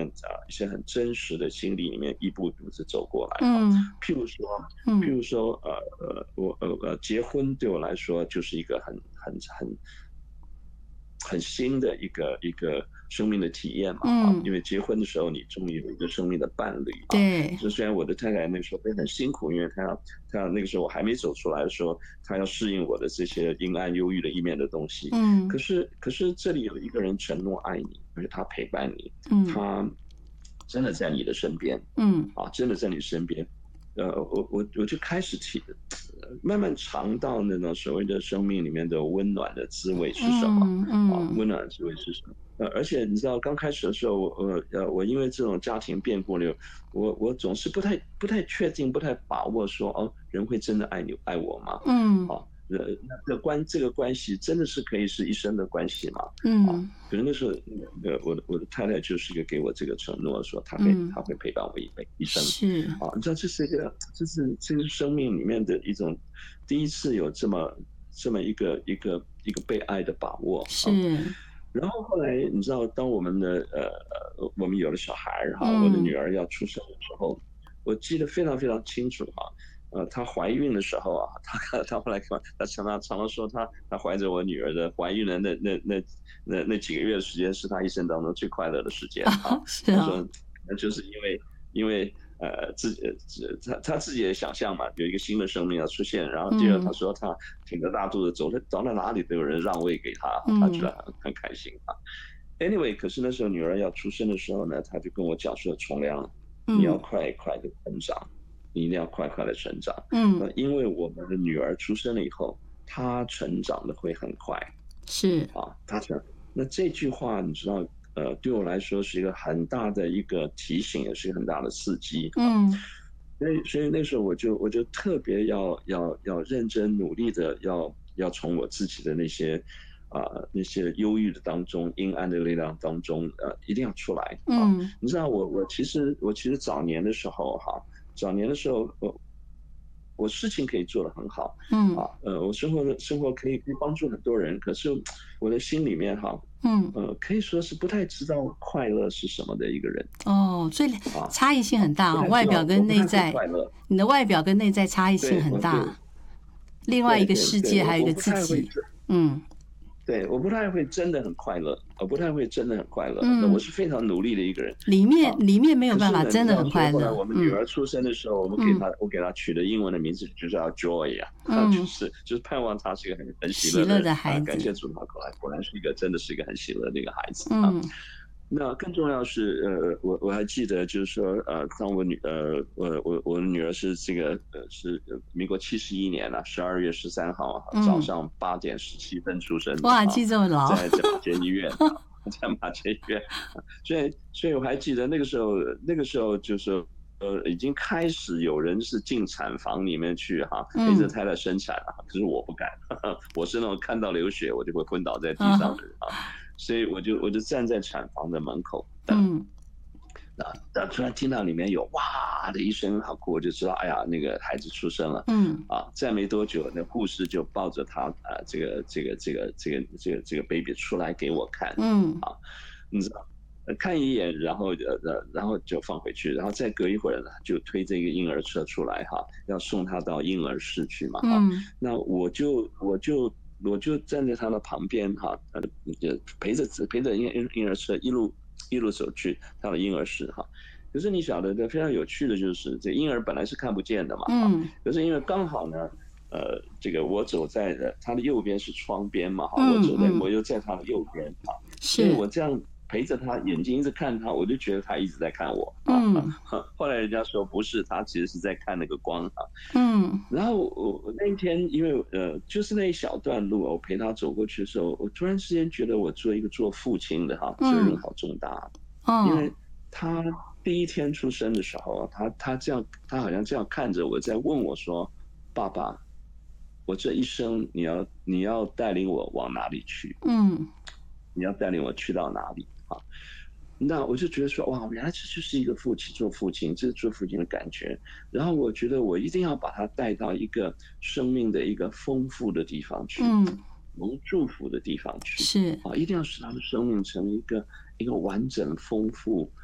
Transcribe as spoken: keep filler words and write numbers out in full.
面啊一些很真实的经历里面一步一步是走过来哈。 嗯譬如说，譬嗯如说，呃呃，我呃呃，结婚对我来说就是一个很很很很新的一个一个生命的体验嘛，哈， 嗯， 因为结婚的时候你终于有一个生命的伴侣啊。 对， 就虽然我的太太那个时候会很辛苦，因为她要她要那个时候我还没走出来的时候，她要适应我的这些阴暗忧郁的一面的东西。可嗯是可是这里有一个人承诺爱你，而且他陪伴你， 嗯他真的在你的身边嗯啊，真的在你身边。呃，我我我就开始体慢慢尝到那种所谓的生命里面的温暖的滋味是什么嗯啊？ 嗯温暖的滋味是什么？呃，而且你知道，刚开始的时候，我呃我因为这种家庭变故呢，我我总是不太不太确定，不太把握说，哦，人会真的爱你爱我吗？ 嗯啊，呃，那这关这个关系真的是可以是一生的关系吗？啊， 嗯可是那时候，呃，我的我的太太就是一个给我这个承诺，说她会嗯， 她会陪伴我一辈一生。 是啊，你知道这是一个，这是这是生命里面的一种第一次有这么这么一个一个一个被爱的把握啊。 是， 然后后来你知道，当我们的呃呃我们有了小孩儿哈，我的女嗯儿要出生的时候，我记得非常非常清楚哈。呃，她怀孕的时候啊，她她后来看，她常常常常说她她怀着我女儿的怀孕的那那那那那几个月的时间是她一生当中最快乐的时间啊。 啊，是啊， 她说，那就是因为因为呃自己呃他他自己也想象嘛，有一个新的生命要出现，然后第二他嗯说他挺着大肚子走走到哪里都有人让位给他，他觉嗯得很很开心啊。Anyway，可是那时候女儿要出生的时候呢，他就跟我讲说，重良，你要嗯快快的成长，你一定要快快的成长。那嗯， 因为我们的女儿出生了以后，她成长的会很快， 是， 啊，他讲，那这句话你知道，呃，对我来说是一个很大的一个提醒，也是一个很大的刺激啊。 嗯所以，所以那时候我就我就特别要要要认真努力的要要从我自己的那些啊、呃那些忧郁的当中、阴暗的力量当中，呃，一定要出来啊。 嗯你知道我我其实我其实早年的时候哈，早年的时候我我事情可以做得很好， 嗯啊，呃，我生活的生活可以可以帮助很多人，可是我的心里面哈， 嗯， 呃，可以说是不太知道快乐是什么的一个人哦，所以啊。 差异性很大哦， 不太知道， 外表跟我不太会内在， 快乐。 你的外表跟内在差异性对，我对很大，另外一对个对对， 世界，还有一个我我不自己， 太会真， 嗯对，我不太会真的很快乐，我不太会真的很快乐。那我嗯， 是非常努力的一个人里面啊。 里面没有办可是呢，你法真的很知道说快乐， 后来我们女嗯儿出生的时候，我们给嗯她我给她取的英文的名字就叫 Joy 呀、啊，就嗯， 是就是盼望她是一个很很喜乐的喜乐的人啊。 孩子， 感谢主，她果然果然是一个真的是一个很喜乐的一个孩子啊。 嗯那更重要是，呃，我我还记得，就是说，呃，当我女，呃，我我我的女儿是这个，呃，是呃民国七十一年了，十二月十三号啊，早嗯， 上八点十七分出生的哇， 啊， 记这么牢， 在在马街医院啊，在马街医院，啊所以所以我还记得那个时候，那个时候就是呃，已经开始有人是进产房里面去哈、陪着嗯太太生产了，可是我不敢，我是那种看到流血我就会昏倒在地上啊， 的人啊。所以我就我就站在产房的门口等， 嗯啊，但突然听到里面有哇的一声好哭，我就知道，哎呀，那个孩子出生了。 嗯啊，再没多久，那护士就抱着他啊，这个这个这个这个这个这个 baby 出来给我看， 嗯啊，你知道，呃看一眼，然后呃呃，然后就放回去，然后再隔一会儿呢，就推这个婴儿车出来哈，要送他到婴儿室去嘛哈。 嗯那我就我就我就站在他的旁边哈，呃，就陪着陪着婴婴婴儿车一路一路走去他的婴儿室哈。可是你晓得的，非常有趣的就是，这婴儿本来是看不见的嘛哈， 嗯可是因为刚好呢，呃，这个我走在的他的右边是窗边嘛哈，我走在我嗯嗯， 又在他的右边哈，所以是， 我这样陪着他，眼睛一直看他，我就觉得他一直在看我啊。 嗯后来人家说不是，他其实是在看那个光啊。 嗯然后我那一天，因为呃，就是那一小段路，我陪他走过去的时候，我突然之间觉得我做一个做父亲的哈，责任嗯， 好重大，因哦， 为他第一天出生的时候，他他这样，他好像这样看着我，在问我说：“爸爸，我这一生你要你要带领我往哪里去？ 嗯你要带领我去到哪里？”啊，那我就觉得说，哇，原来这就是一个父亲做父亲，这是做父亲的感觉。然后我觉得我一定要把他带到一个生命的一个丰富的地方去， 嗯， 蒙祝福的地方去， 是， 啊，一定要使他的生命成为一个一个完整、丰富